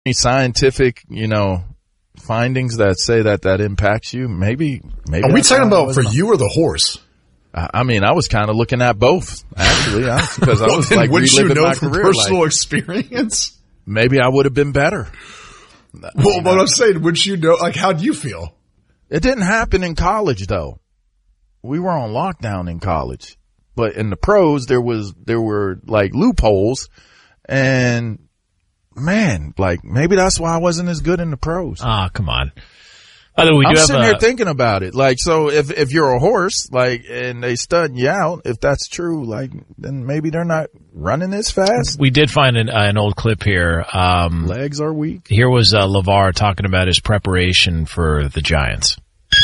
any scientific, findings that say that impacts you? Maybe. Are we talking about for you or the horse? I mean, I was kind of looking at both, actually, because I was like reliving my career. Personal experience? Maybe I would have been better. Well, what I'm saying, would you know? Like, how do you feel? It didn't happen in college, though. We were on lockdown in college, but in the pros, there were like loopholes, and man, like maybe that's why I wasn't as good in the pros. Ah, come on. Although I'm sitting here thinking about it. Like, so if you're a horse, like, and they stud you out, if that's true, like, then maybe they're not running as fast. We did find an old clip here. Legs are weak. Here was LeVar talking about his preparation for the Giants.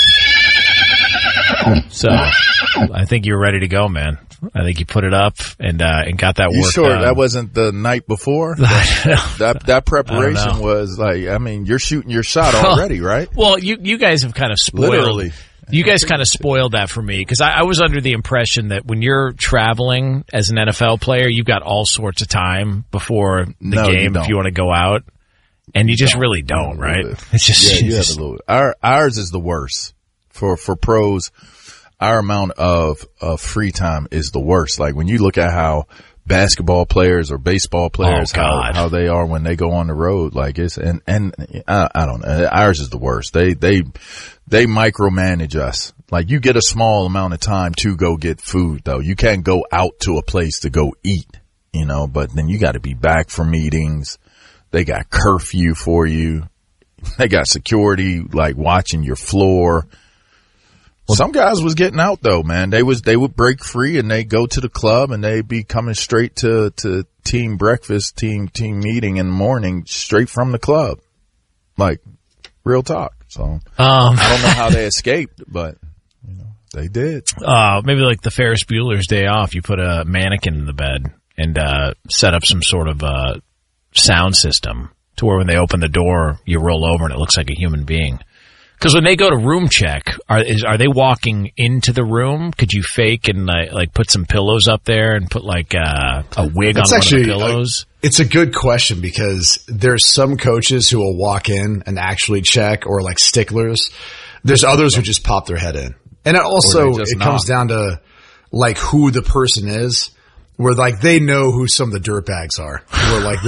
So, I think you're ready to go, man. I think you put it up and got that work. You sure that wasn't the night before? that preparation was like, I mean, you're shooting your shot already, right? Well, you guys have kind of spoiled. Literally. You guys kind of spoiled that for me because I was under the impression that when you're traveling as an NFL player, you've got all sorts of time before the game if you want to go out, and you just really don't, right? It's just, you have a little. Ours is the worst for pros. Our amount of free time is the worst. Like when you look at how basketball players or baseball players, how they are when they go on the road, like it's, and I don't know. Ours is the worst. They micromanage us. Like you get a small amount of time to go get food though. You can't go out to a place to go eat, but then you got to be back for meetings. They got curfew for you. They got security like watching your floor. Some guys was getting out though, man. They would break free and they go to the club and they be coming straight to team breakfast, team meeting in the morning, straight from the club. Like real talk. So I don't know how they escaped, but they did. Maybe like the Ferris Bueller's Day Off, you put a mannequin in the bed and set up some sort of sound system to where when they open the door, you roll over and it looks like a human being. Because when they go to room check, are they walking into the room? Could you fake and like put some pillows up there and put like a wig on one of the pillows? It's a good question because there's some coaches who will walk in and actually check, or like sticklers. There's others who just pop their head in, and it comes down to like who the person is. Where like they know who some of the dirtbags are. Where like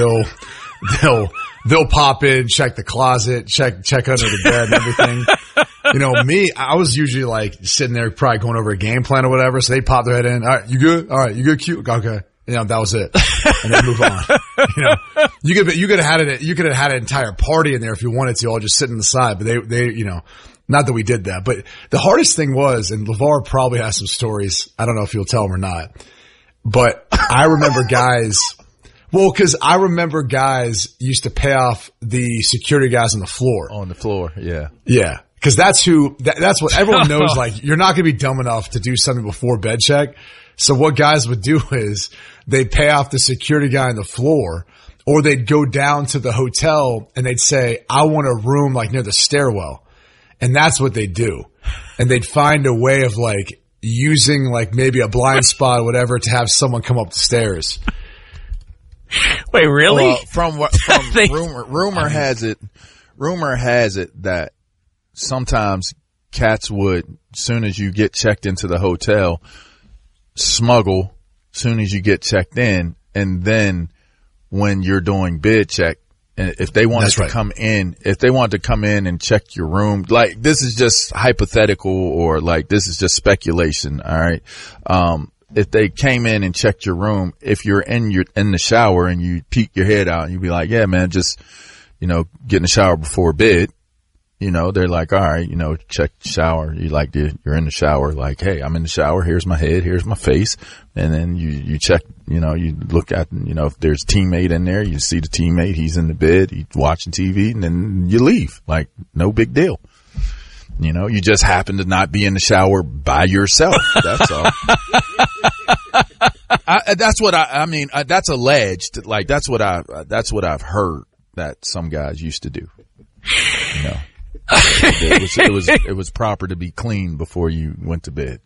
they'll pop in, check the closet, check under the bed and everything. Me, I was usually like sitting there probably going over a game plan or whatever. So they pop their head in. All right, you good? All right, you good? Cute? Okay. That was it. And then move on. You could have had an entire party in there if you wanted to, all just sitting on the side. But they not that we did that. But the hardest thing was, and LeVar probably has some stories. I don't know if you'll tell them or not. But I remember guys. Well, because I remember guys used to pay off the security guys on the floor. On the floor, yeah. Yeah. Because that's what everyone knows. Like, you're not going to be dumb enough to do something before bed check. So what guys would do is they'd pay off the security guy on the floor, or they'd go down to the hotel and they'd say, I want a room like near the stairwell. And that's what they'd do. And they'd find a way of like using like maybe a blind spot or whatever to have someone come up the stairs. Wait, really? Well, from rumor has it that sometimes cats would, soon as you get checked into the hotel, smuggle soon as you get checked in, and then when you're doing bid check, and if they wanted to come in and check your room, like this is just hypothetical or like this is just speculation, all right? If they came in and checked your room, if you're in the shower and you peek your head out and you'd be like, yeah, man, just, get in the shower before bed. They're like, all right, check the shower. You're in the shower. Like, hey, I'm in the shower. Here's my head. Here's my face. And then you check, you look at, if there's a teammate in there, you see the teammate. He's in the bed. He's watching TV and then you leave. Like, no big deal. You just happen to not be in the shower by yourself. That's all. That's what I mean. That's alleged. Like that's what I've heard that some guys used to do. It was proper to be clean before you went to bed.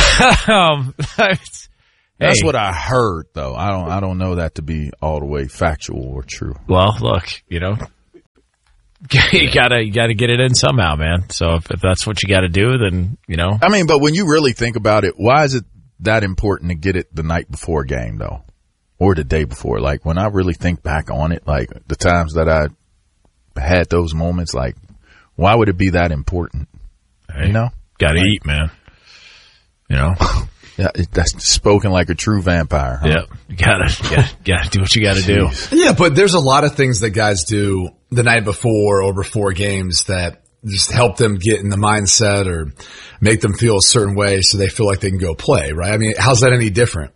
That's what I heard, though. I don't know that to be all the way factual or true. Well, look, You gotta get it in somehow, man. So if that's what you got to do, then I mean, but when you really think about it, why is it that important to get it the night before a game though, or the day before? Like when I really think back on it, like the times that I had those moments, like why would it be that important? Hey, gotta eat, man. Yeah, that's spoken like a true vampire. Huh? Yeah, you gotta do what you gotta do. Yeah, but there's a lot of things that guys do the night before or before games that just help them get in the mindset or make them feel a certain way so they feel like they can go play, right? I mean, how's that any different?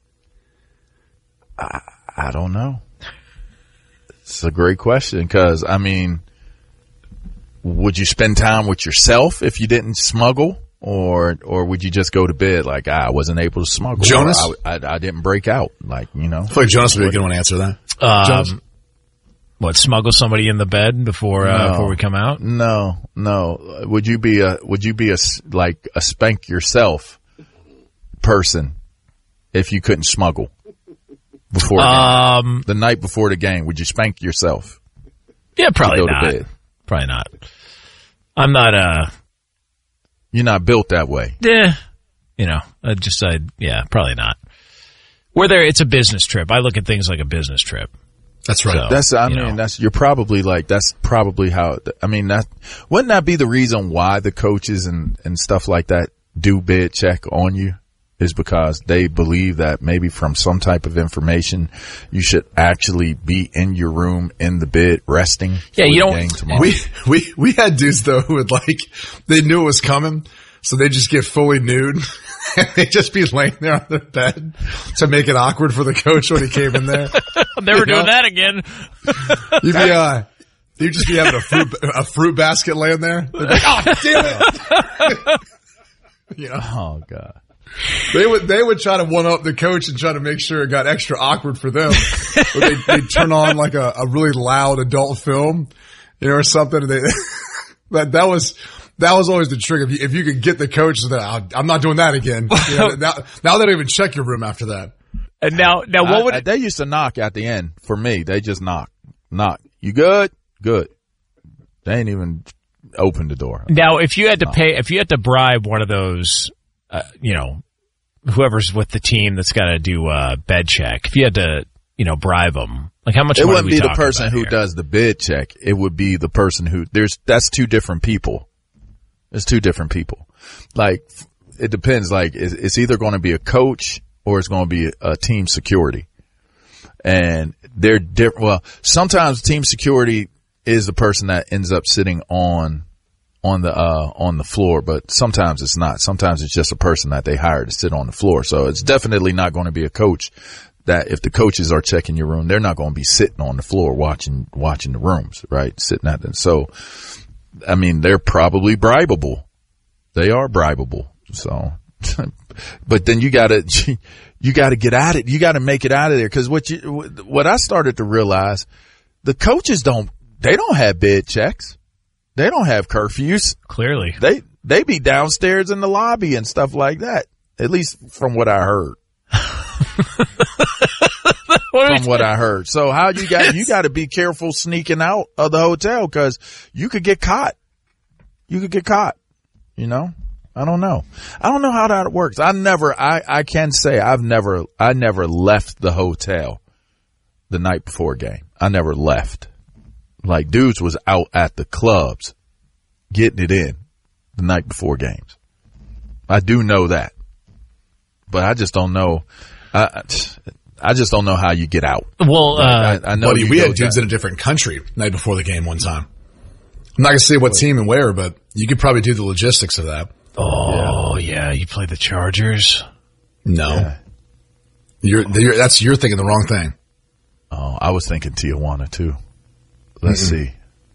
I don't know. It's a great question because, I mean, would you spend time with yourself if you didn't smuggle? Or would you just go to bed like, I wasn't able to smuggle? Jonas? I didn't break out, like, I feel like Jonas would be a good one to answer that. Jonas? What, smuggle somebody in the bed before we come out? No. Would you be a spank yourself person if you couldn't smuggle before the night before the game? Would you spank yourself? Yeah, probably not. To bed? Probably not. I'm not You're not built that way. Yeah. Probably not. It's a business trip. I look at things like a business trip. That's right. So, you're probably like, that's probably how, wouldn't that be the reason why the coaches and stuff like that do bed check on you? Is because they believe that maybe from some type of information, you should actually be in your room in the bed resting. Yeah, game tomorrow. We had dudes though who would they knew it was coming, so they just get fully nude and they just be laying there on their bed to make it awkward for the coach when he came in there. I'm never doing that again. You'd just be having a fruit basket laying there. They'd be like, oh damn it! Oh god. They would try to one up the coach and try to make sure it got extra awkward for them. They'd turn on like a really loud adult film, or something. That was always the trick. If you could get the coach that I'm not doing that again. Now they don't even check your room after that. And now what would they used to knock at the end for me? They just knock. You good? Good. They ain't even open the door. Now, if you had to bribe one of those. Whoever's with the team that's got to do a bed check, if you had to, bribe them, like how much money it wouldn't be the person who does the bed check. It would be the person who that's two different people. It's two different people. Like, it depends. Like, it's either going to be a coach or it's going to be a team security. And they're different. Well, sometimes team security is the person that ends up sitting on the floor, but sometimes it's not. Sometimes it's just a person that they hire to sit on the floor. So it's definitely not going to be a coach that if the coaches are checking your room, they're not going to be sitting on the floor watching the rooms, right? Sitting at them. So, I mean, they're probably bribable. They are bribable. So, but then you gotta get at it. You gotta make it out of there. Cause what I started to realize, the coaches don't have bed checks. They don't have curfews. Clearly. They be downstairs in the lobby and stuff like that. At least from what I heard. What I heard. So you got to be careful sneaking out of the hotel because you could get caught. I don't know. I don't know how that works. I can say I never left the hotel the night before a game. I never left. Like, dudes was out at the clubs getting it in the night before games. I do know that. But I just don't know. I just don't know how you get out. Well, I know we had dudes in a different country night before the game one time. I'm not going to say what team and where, but you could probably do the logistics of that. Oh, yeah. You play the Chargers? No. Yeah. You're thinking the wrong thing. Oh, I was thinking Tijuana too. Let's see.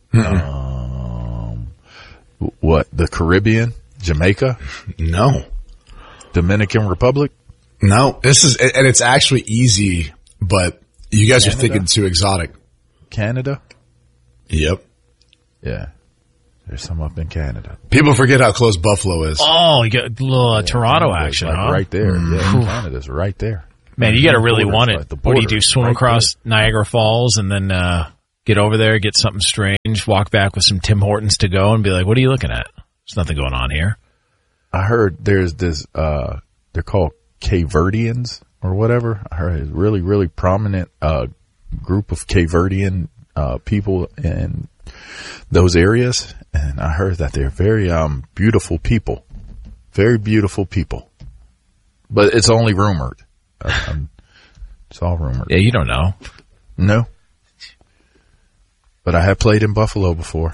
What? The Caribbean? Jamaica? No. Dominican Republic? No. And it's actually easy, but you guys Canada? Are thinking too exotic. Canada? Yep. Yeah. There's some up in Canada. People forget how close Buffalo is. Oh, you got a little Toronto action, huh? Right there. Yeah, Canada's right there. Man, you got to really want it. What do you do? Swim across Niagara Falls and then Get over there, get something strange, walk back with some Tim Hortons to go and be like, what are you looking at? There's nothing going on here. I heard there's this, they're called Cape Verdeans or whatever. I heard a really, really prominent, group of Cape Verdean, people in those areas. And I heard that they're very, beautiful people. Very beautiful people. But it's only rumored. It's all rumored. Yeah, you don't know. No. But I have played in Buffalo before.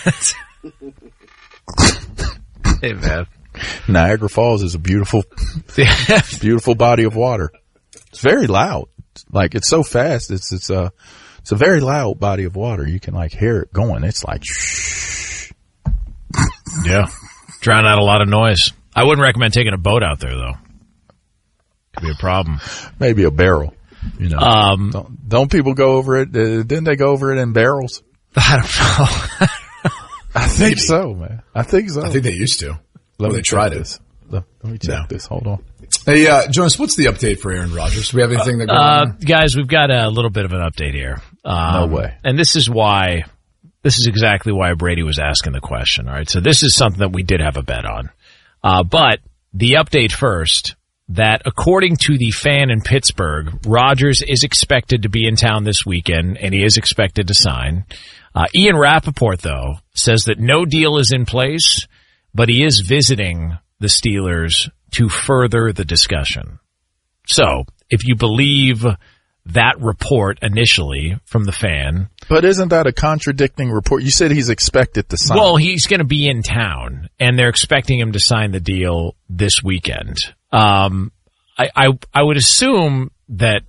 Hey, man. Niagara Falls is a beautiful, beautiful body of water. It's very loud. Like, it's so fast. It's a very loud body of water. You can like hear it going. It's like, shh. Yeah. Drown out a lot of noise. I wouldn't recommend taking a boat out there though. Could be a problem. Maybe a barrel. You know, don't people go over it? Didn't they go over it in barrels? I don't know. I think so, man. I think so. I think they used to. Let me try this. Let me check this. Hold on. Hey, Jonas, what's the update for Aaron Rodgers? Do we have anything that goes on? Guys, we've got a little bit of an update here. No way. And this is exactly why Brady was asking the question. All right. So this is something that we did have a bet on. But the update first, that according to the Fan in Pittsburgh, Rodgers is expected to be in town this weekend, and he is expected to sign. Ian Rappaport, though, says that no deal is in place, but he is visiting the Steelers to further the discussion. So, if you believe that report initially from the Fan. But isn't that a contradicting report? You said he's expected to sign. Well, he's going to be in town, and they're expecting him to sign the deal this weekend. I would assume that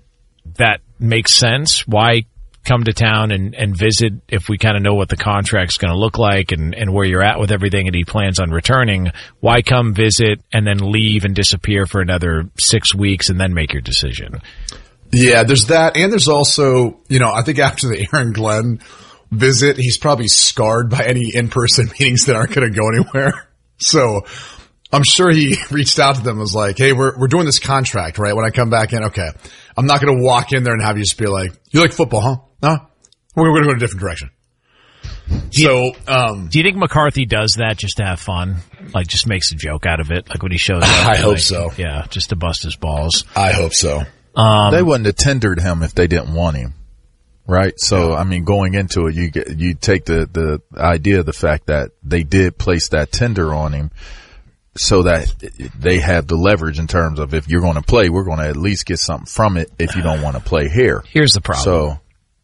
makes sense. Why come to town and visit if we kind of know what the contract's going to look like and where you're at with everything and he plans on returning? Why come visit and then leave and disappear for another 6 weeks and then make your decision? Yeah, there's that. And there's also, I think after the Aaron Glenn visit, he's probably scarred by any in-person meetings that aren't going to go anywhere. So I'm sure he reached out to them and was like, hey, we're doing this contract, right? When I come back in, okay, I'm not going to walk in there and have you just be like, you like football, huh? No? We're going to go in a different direction. Do you think McCarthy does that just to have fun? Like, just makes a joke out of it? Like when he shows up? I hope so. Yeah, just to bust his balls. I hope so. They wouldn't have tendered him if they didn't want him. Right? So, I mean, going into it, you take the idea of the fact that they did place that tender on him so that they have the leverage in terms of if you're going to play, we're going to at least get something from it if you don't want to play here. Here's the problem. So,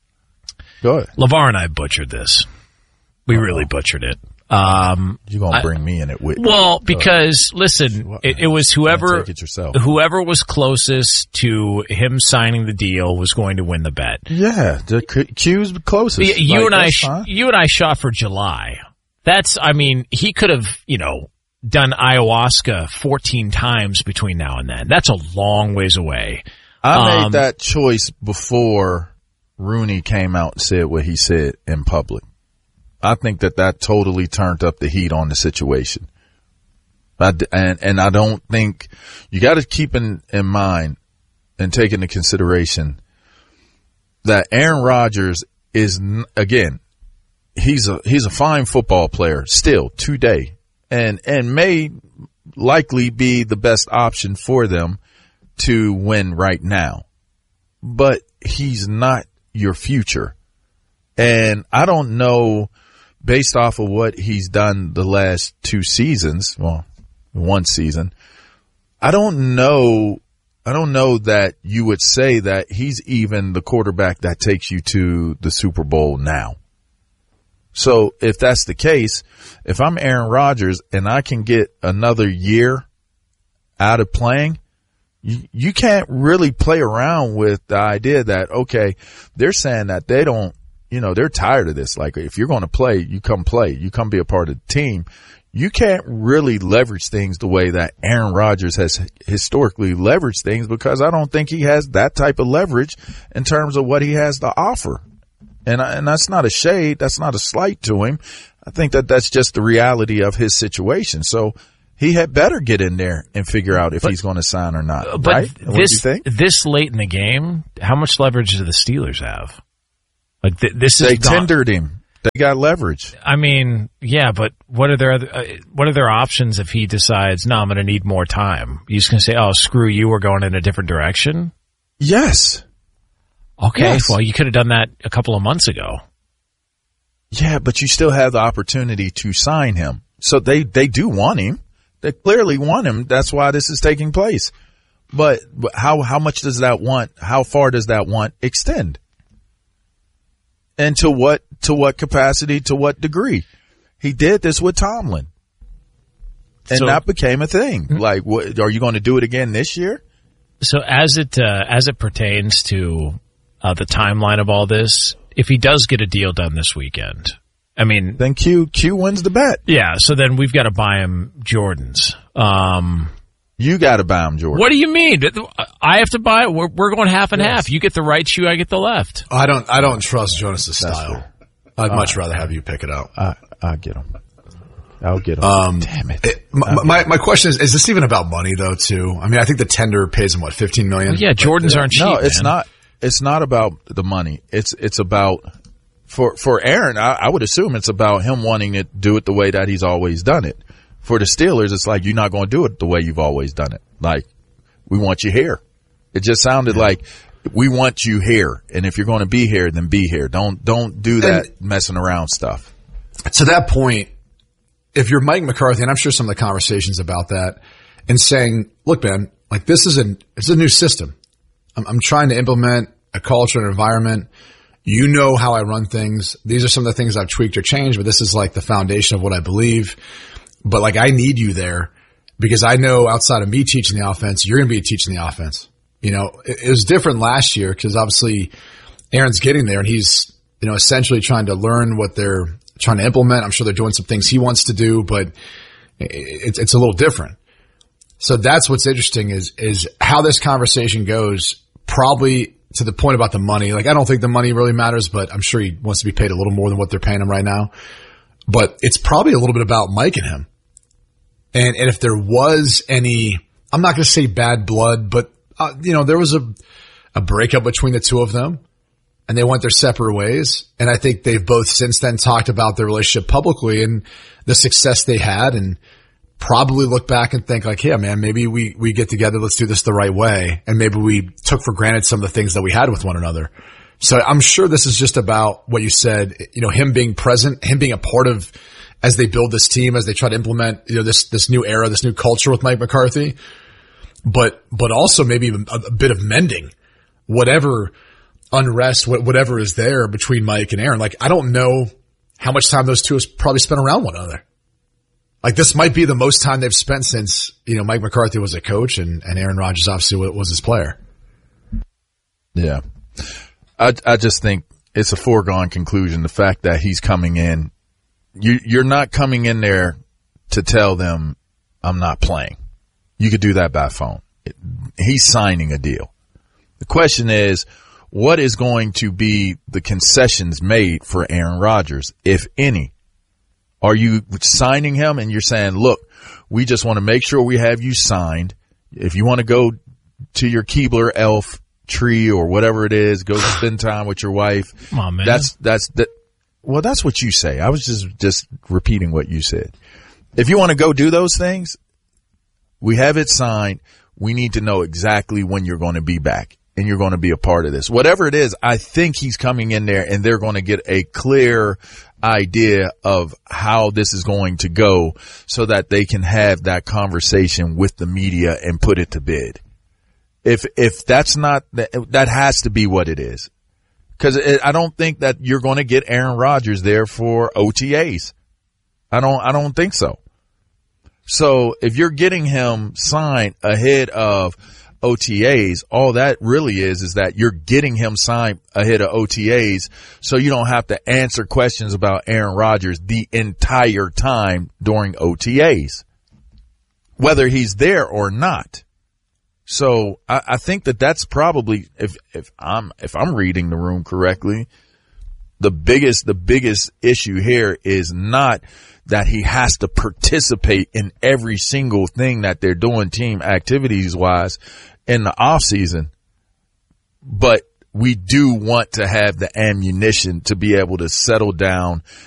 go ahead. LeVar and I butchered this. We really butchered it. You're going to bring me in it with Well, because, listen, it was whoever was closest to him signing the deal was going to win the bet. Yeah, the Q's closest. You and I shot for July. He could have, done ayahuasca 14 times between now and then. That's a long ways away. I made that choice before Rooney came out and said what he said in public. I think that totally turned up the heat on the situation. And I don't think you got to keep in mind and take into consideration that Aaron Rodgers is, again, he's a fine football player still today and may likely be the best option for them to win right now. But he's not your future. And I don't know, based off of what he's done the last 2 seasons, well, 1 season, I don't know that you would say that he's even the quarterback that takes you to the Super Bowl now. So if that's the case, if I'm Aaron Rodgers and I can get another year out of playing, you can't really play around with the idea that, okay, they're saying that they don't, they're tired of this. Like, if you're going to play, you come play. You come be a part of the team. You can't really leverage things the way that Aaron Rodgers has historically leveraged things, because I don't think he has that type of leverage in terms of what he has to offer. And that's not a shade. That's not a slight to him. I think that's just the reality of his situation. So he had better get in there and figure out if he's going to sign or not. But right? What do you think? This late in the game, how much leverage do the Steelers have? Like this is they tendered him. They got leverage. I mean, yeah, but what are their options if he decides, no, I'm going to need more time? You just going to say, oh, screw you, we're going in a different direction? Yes. Okay, yes. Well, you could have done that a couple of months ago. Yeah, but you still have the opportunity to sign him. So they do want him. They clearly want him. That's why this is taking place. But how much does that want? How far does that want extend? And to what capacity, to what degree? He did this with Tomlin. And that became a thing. Like, what, are you going to do it again this year? So as it pertains to the timeline of all this, if he does get a deal done this weekend, I mean, then Q wins the bet. Yeah. So then we've got to buy him Jordans. You got to buy him Jordans. What do you mean? I have to buy it? We're going half and half. You get the right shoe, I get the left. I don't trust Jonas' style. I'd much rather have you pick it out. I'll get him. I'll get him. Damn it. My question is this even about money though too? I mean, I think the tender pays him $15 million? Well, yeah, Jordans aren't cheap. No, it's man. not. It's not about the money. It's about for Aaron. I would assume it's about him wanting to do it the way that he's always done it. For the Steelers, it's like, you're not going to do it the way you've always done it. Like, we want you here. It just sounded like, we want you here. And if you're going to be here, then be here. Don't do that messing around stuff. To that point, if you're Mike McCarthy, and I'm sure some of the conversations about that, and saying, look, man, like it's a new system. I'm trying to implement a culture and environment. You know how I run things. These are some of the things I've tweaked or changed, but this is like the foundation of what I believe. But like, I need you there because I know outside of me teaching the offense, you're going to be teaching the offense. You know, it was different last year because obviously Aaron's getting there and he's, essentially trying to learn what they're trying to implement. I'm sure they're doing some things he wants to do, but it's a little different. So that's what's interesting is how this conversation goes, probably to the point about the money. Like, I don't think the money really matters, but I'm sure he wants to be paid a little more than what they're paying him right now. But it's probably a little bit about Mike and him. And if there was any, I'm not going to say bad blood, but, there was a breakup between the two of them and they went their separate ways. And I think they've both since then talked about their relationship publicly and the success they had and probably look back and think like, yeah, man, maybe we get together. Let's do this the right way. And maybe we took for granted some of the things that we had with one another. So I'm sure this is just about what you said, him being present, him being a part of as they build this team, as they try to implement, this new era, this new culture with Mike McCarthy, but also maybe a bit of mending, whatever unrest, whatever is there between Mike and Aaron. Like, I don't know how much time those two have probably spent around one another. Like, this might be the most time they've spent since, Mike McCarthy was a coach and Aaron Rodgers obviously was his player. Yeah. I just think it's a foregone conclusion. The fact that he's coming in, you're not coming in there to tell them I'm not playing. You could do that by phone. He's signing a deal. The question is, what is going to be the concessions made for Aaron Rodgers, if any? Are you signing him and you're saying, look, we just want to make sure we have you signed. If you want to go to your Keebler elf tree or whatever it is, go spend time with your wife. Come on, man. That's what you say. I was just repeating what you said. If you want to go do those things, we have it signed. We need to know exactly when you're going to be back and you're going to be a part of this. Whatever it is, I think he's coming in there and they're going to get a clear idea of how this is going to go so that they can have that conversation with the media and put it to bed. If that's not, that has to be what it is. Cause I don't think that you're going to get Aaron Rodgers there for OTAs. I don't think so. So if you're getting him signed ahead of OTAs, all that really is that you're getting him signed ahead of OTAs so you don't have to answer questions about Aaron Rodgers the entire time during OTAs, whether he's there or not. So I think that's probably, if I'm reading the room correctly, the biggest issue here is not that he has to participate in every single thing that they're doing team activities wise in the off season, but we do want to have the ammunition to be able to settle down